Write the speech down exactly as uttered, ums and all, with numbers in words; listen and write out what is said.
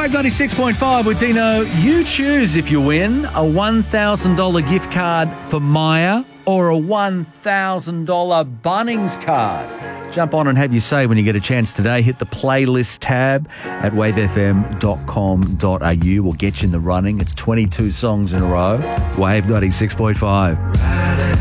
Wave ninety-six point five with Dino. You choose if you win a one thousand dollars gift card for Maya or a one thousand dollars Bunnings card. Jump on and have your say when you get a chance today. Hit the playlist tab at wave f m dot com dot a u. We'll get you in the running. It's twenty-two songs in a row. Wave ninety-six point five.